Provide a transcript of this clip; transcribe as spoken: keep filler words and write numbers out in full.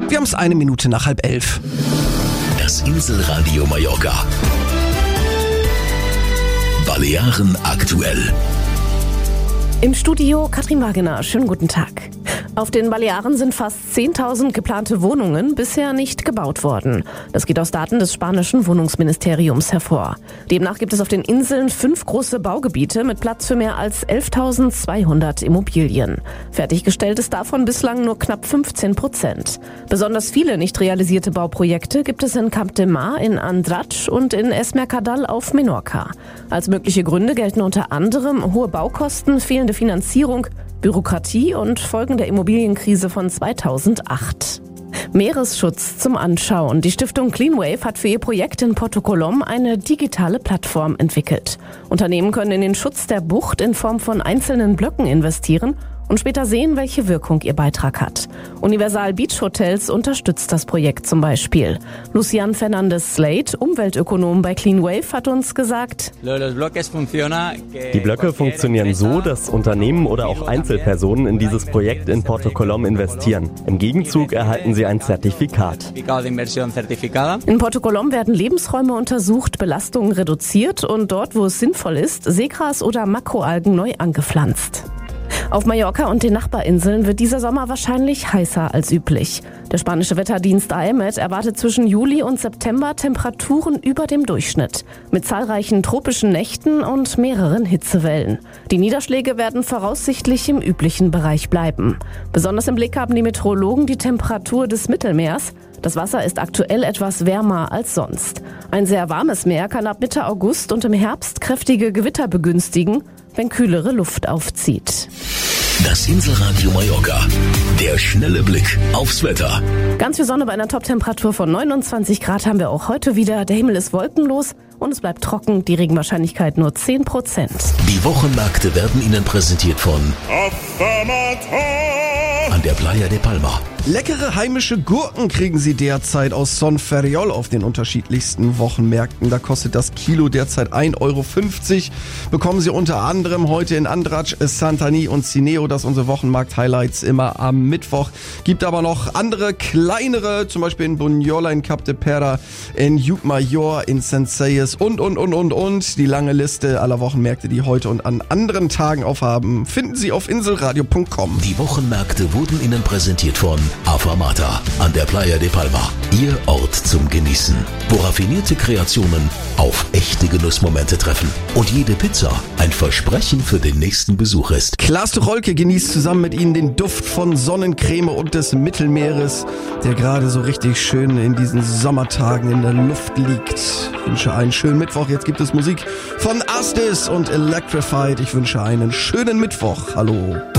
Wir haben es eine Minute nach halb elf. Das Inselradio Mallorca. Balearen aktuell. Im Studio Katrin Wagener. Schönen guten Tag. Auf den Balearen sind fast zehntausend geplante Wohnungen bisher nicht gebaut worden. Das geht aus Daten des spanischen Wohnungsministeriums hervor. Demnach gibt es auf den Inseln fünf große Baugebiete mit Platz für mehr als elftausendzweihundert Immobilien. Fertiggestellt ist davon bislang nur knapp fünfzehn Prozent. Besonders viele nicht realisierte Bauprojekte gibt es in Camp de Mar, in Andratx und in Es Mercadal auf Menorca. Als mögliche Gründe gelten unter anderem hohe Baukosten, fehlende Finanzierung, Bürokratie und Folgen der Immobilienkrise von zweitausendacht. Meeresschutz zum Anschauen. Die Stiftung Cleanwave hat für ihr Projekt in Porto Colom eine digitale Plattform entwickelt. Unternehmen können in den Schutz der Bucht in Form von einzelnen Blöcken investieren und später sehen, welche Wirkung ihr Beitrag hat. Universal Beach Hotels unterstützt das Projekt zum Beispiel. Lucian Fernandez-Slade, Umweltökonom bei Cleanwave, hat uns gesagt: Die Blöcke funktionieren so, dass Unternehmen oder auch Einzelpersonen in dieses Projekt in Porto Colom investieren. Im Gegenzug erhalten sie ein Zertifikat. In Porto Colom werden Lebensräume untersucht, Belastungen reduziert und dort, wo es sinnvoll ist, Seegras oder Makroalgen neu angepflanzt. Auf Mallorca und den Nachbarinseln wird dieser Sommer wahrscheinlich heißer als üblich. Der spanische Wetterdienst A E M E T erwartet zwischen Juli und September Temperaturen über dem Durchschnitt, mit zahlreichen tropischen Nächten und mehreren Hitzewellen. Die Niederschläge werden voraussichtlich im üblichen Bereich bleiben. Besonders im Blick haben die Meteorologen die Temperatur des Mittelmeers. Das Wasser ist aktuell etwas wärmer als sonst. Ein sehr warmes Meer kann ab Mitte August und im Herbst kräftige Gewitter begünstigen, wenn kühlere Luft aufzieht. Das Inselradio Mallorca. Der schnelle Blick aufs Wetter. Ganz viel Sonne bei einer Toptemperatur von neunundzwanzig Grad haben wir auch heute wieder. Der Himmel ist wolkenlos und es bleibt trocken. Die Regenwahrscheinlichkeit nur zehn Prozent. Die Wochenmärkte werden Ihnen präsentiert von an der Playa de Palma. Leckere heimische Gurken kriegen Sie derzeit aus Son Ferriol auf den unterschiedlichsten Wochenmärkten. Da kostet das Kilo derzeit ein Euro fünfzig. Bekommen Sie unter anderem heute in Andratx, Santani und Cineo, das unsere Wochenmarkt-Highlights immer am Mittwoch. Gibt aber noch andere kleinere, zum Beispiel in Bunyola, in Cap de Pera, in Llucmajor, in Senseies und, und, und, und, und. Die lange Liste aller Wochenmärkte, die heute und an anderen Tagen aufhaben, finden Sie auf inselradio punkt com. Die Wochenmärkte wurden Ihnen präsentiert von Afamata an der Playa de Palma. Ihr Ort zum Genießen, wo raffinierte Kreationen auf echte Genussmomente treffen. Und jede Pizza ein Versprechen für den nächsten Besuch ist. Klaas Tucholke genießt zusammen mit Ihnen den Duft von Sonnencreme und des Mittelmeeres, der gerade so richtig schön in diesen Sommertagen in der Luft liegt. Ich wünsche einen schönen Mittwoch. Jetzt gibt es Musik von Astis und Electrified. Ich wünsche einen schönen Mittwoch. Hallo.